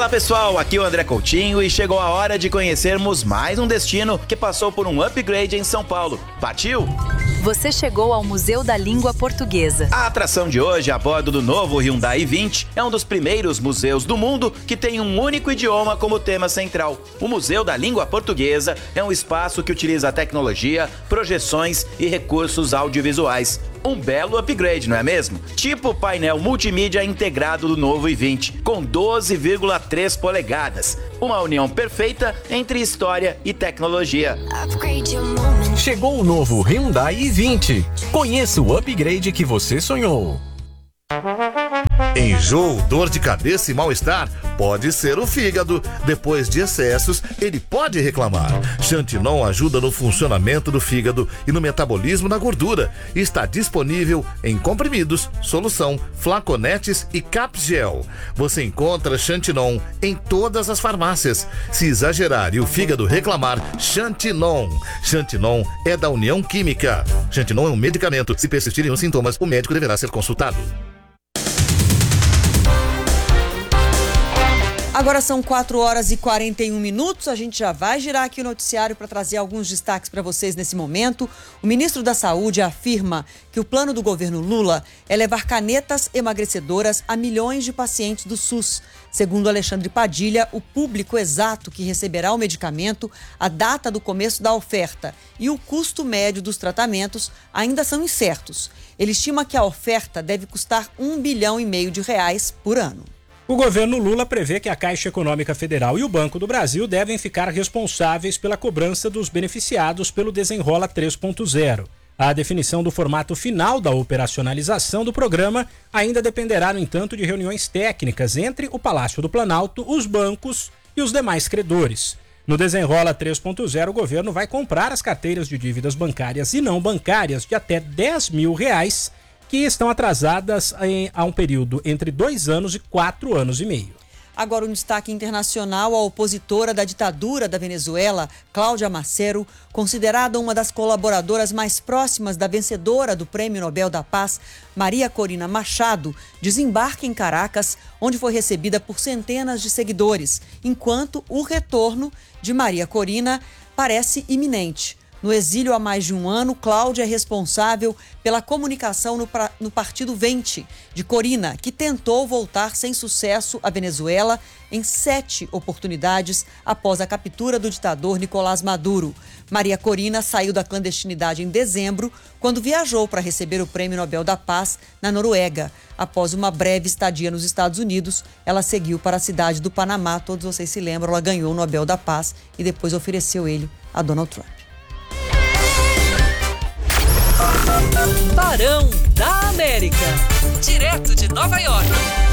Olá pessoal, aqui é o André Coutinho e chegou a hora de conhecermos mais um destino que passou por um upgrade em São Paulo. Partiu? Você chegou ao Museu da Língua Portuguesa. A atração de hoje, a bordo do novo Hyundai i20, é um dos primeiros museus do mundo que tem um único idioma como tema central. O Museu da Língua Portuguesa é um espaço que utiliza tecnologia, projeções e recursos audiovisuais. Um belo upgrade, não é mesmo? Tipo painel multimídia integrado do novo i20, com 12,3 polegadas. Uma união perfeita entre história e tecnologia. Chegou o novo Hyundai i20. Conheça o upgrade que você sonhou. Enjoo, dor de cabeça e mal-estar pode ser o fígado. Depois de excessos, ele pode reclamar. Xantinon ajuda no funcionamento do fígado e no metabolismo da gordura. Está disponível em comprimidos, solução, flaconetes e capgel. Você encontra Xantinon em todas as farmácias. Se exagerar e o fígado reclamar, Xantinon. Xantinon é da União Química. Xantinon é um medicamento. Se persistirem os sintomas, o médico deverá ser consultado. Agora são 4h41. A gente já vai girar aqui o noticiário para trazer alguns destaques para vocês nesse momento. O ministro da Saúde afirma que o plano do governo Lula é levar canetas emagrecedoras a milhões de pacientes do SUS. Segundo Alexandre Padilha, o público exato que receberá o medicamento, a data do começo da oferta e o custo médio dos tratamentos ainda são incertos. Ele estima que a oferta deve custar R$1,5 bilhão por ano. O governo Lula prevê que a Caixa Econômica Federal e o Banco do Brasil devem ficar responsáveis pela cobrança dos beneficiados pelo Desenrola 3.0. A definição do formato final da operacionalização do programa ainda dependerá, no entanto, de reuniões técnicas entre o Palácio do Planalto, os bancos e os demais credores. No Desenrola 3.0, o governo vai comprar as carteiras de dívidas bancárias e não bancárias de até R$10 mil, que estão atrasadas há um período entre 2 anos e 4 anos e meio. Agora um destaque internacional: a opositora da ditadura da Venezuela, Cláudia Macero, considerada uma das colaboradoras mais próximas da vencedora do Prêmio Nobel da Paz, Maria Corina Machado, desembarca em Caracas, onde foi recebida por centenas de seguidores, enquanto o retorno de Maria Corina parece iminente. No exílio há mais de um ano, Cláudia é responsável pela comunicação no Partido Vente de Corina, que tentou voltar sem sucesso à Venezuela em 7 oportunidades após a captura do ditador Nicolás Maduro. Maria Corina saiu da clandestinidade em dezembro, quando viajou para receber o Prêmio Nobel da Paz na Noruega. Após uma breve estadia nos Estados Unidos, ela seguiu para a cidade do Panamá. Todos vocês se lembram, ela ganhou o Nobel da Paz e depois ofereceu ele a Donald Trump. Barão da América, direto de Nova York.